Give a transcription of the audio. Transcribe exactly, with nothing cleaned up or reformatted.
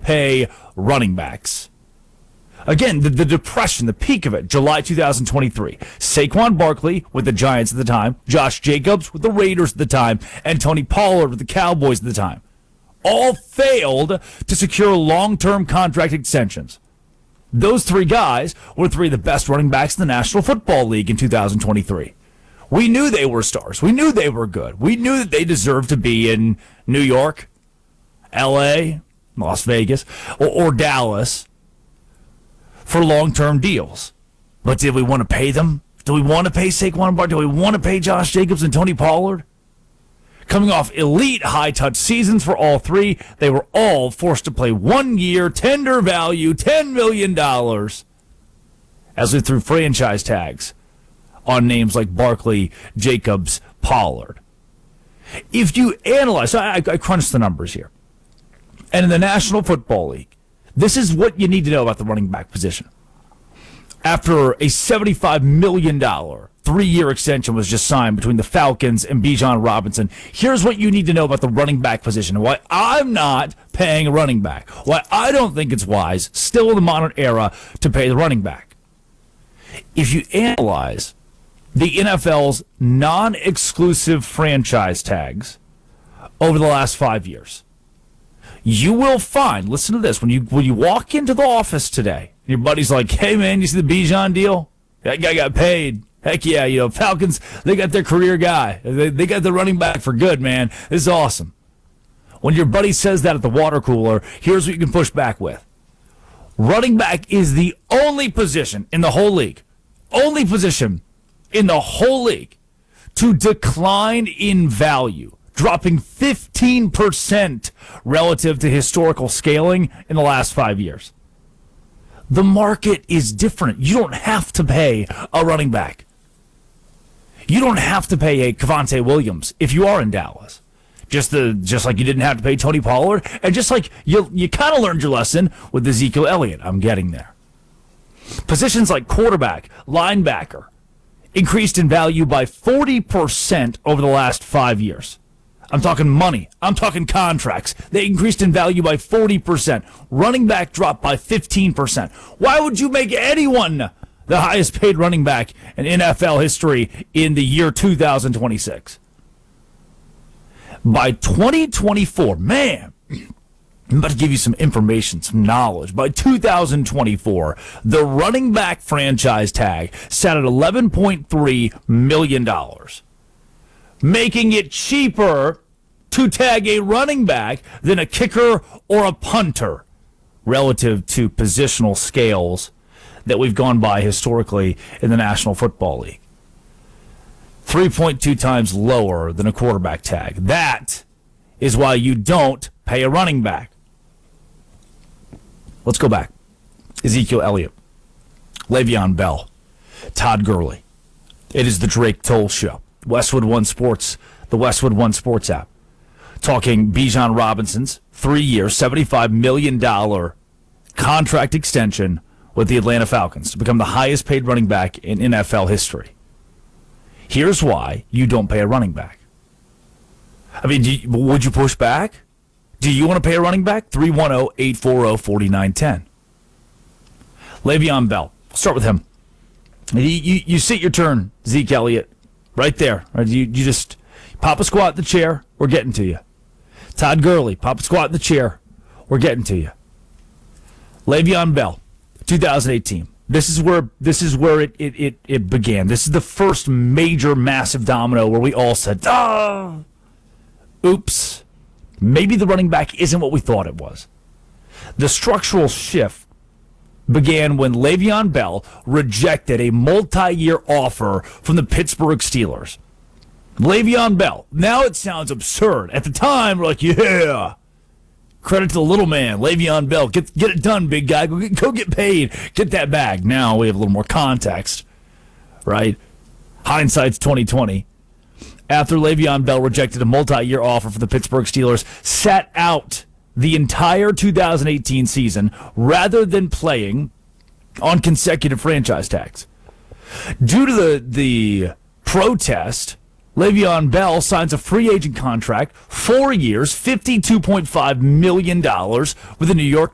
pay running backs. Again, the, the depression, the peak of it, July two thousand twenty-three. Saquon Barkley with the Giants at the time, Josh Jacobs with the Raiders at the time, and Tony Pollard with the Cowboys at the time. All failed to secure long-term contract extensions. Those three guys were three of the best running backs in the National Football League in two thousand twenty-three. We knew they were stars. We knew they were good. We knew that they deserved to be in New York, L A, Las Vegas, or, or Dallas for long-term deals. But did we want to pay them? Do we want to pay Saquon Barkley? Do we want to pay Josh Jacobs and Tony Pollard? Coming off elite high-touch seasons for all three, they were all forced to play one-year, tender value, ten million dollars as we threw franchise tags on names like Barkley, Jacobs, Pollard. If you analyze, so I, I crunched the numbers here, and in the National Football League, this is what you need to know about the running back position. After a seventy-five million dollars three-year extension was just signed between the Falcons and Bijan Robinson, here's what you need to know about the running back position and why I'm not paying a running back, why I don't think it's wise, still in the modern era, to pay the running back. If you analyze the N F L's non-exclusive franchise tags over the last five years, you will find, listen to this, when you when you walk into the office today, your buddy's like, hey man, you see the Bijan deal? That guy got paid. Heck yeah, you know, Falcons, they got their career guy. They, they got the running back for good, man. This is awesome. When your buddy says that at the water cooler, here's what you can push back with. Running back is the only position in the whole league, only position in the whole league to decline in value, dropping fifteen percent relative to historical scaling in the last five years. The market is different. You don't have to pay a running back. You don't have to pay a Cavante Williams if you are in Dallas. Just the just like you didn't have to pay Tony Pollard, and just like you you kind of learned your lesson with Ezekiel Elliott. I'm getting there. Positions like quarterback, linebacker, increased in value by forty percent over the last five years. I'm talking money. I'm talking contracts. They increased in value by forty percent. Running back dropped by fifteen percent. Why would you make anyone the highest paid running back in N F L history in the year two thousand twenty-six? By twenty twenty-four, man, I'm about to give you some information, some knowledge. By two thousand twenty-four, the running back franchise tag sat at eleven point three million dollars, making it cheaper to tag a running back than a kicker or a punter relative to positional scales that we've gone by historically in the National Football League. three point two times lower than a quarterback tag. That is why you don't pay a running back. Let's go back. Ezekiel Elliott, Le'Veon Bell, Todd Gurley. It is the Drake Toll Show. Westwood One Sports, the Westwood One Sports app. Talking Bijan Robinson's three-year, seventy-five million dollars contract extension with the Atlanta Falcons to become the highest-paid running back in N F L history. Here's why you don't pay a running back. I mean, do you, would you push back? Do you want to pay a running back? three one zero, eight four zero, four nine one zero. Le'Veon Bell. We'll start with him. You, you, you sit your turn, Zeke Elliott. Right there. Right? You, you just pop a squat in the chair, we're getting to you. Todd Gurley, pop a squat in the chair, we're getting to you. Le'Veon Bell, two thousand eighteen. This is where this is where it, it, it, it began. This is the first major, massive domino where we all said, ah, oops, maybe the running back isn't what we thought it was. The structural shift began when Le'Veon Bell rejected a multi-year offer from the Pittsburgh Steelers. Le'Veon Bell. Now it sounds absurd. At the time, we're like, yeah. Credit to the little man, Le'Veon Bell. Get get it done, big guy. Go get, go get paid. Get that bag. Now we have a little more context, right? Hindsight's twenty twenty. After Le'Veon Bell rejected a multi-year offer for the Pittsburgh Steelers, sat out the entire two thousand eighteen season rather than playing on consecutive franchise tags. Due to the, the protest, Le'Veon Bell signs a free agent contract, four years, fifty-two point five million dollars with the New York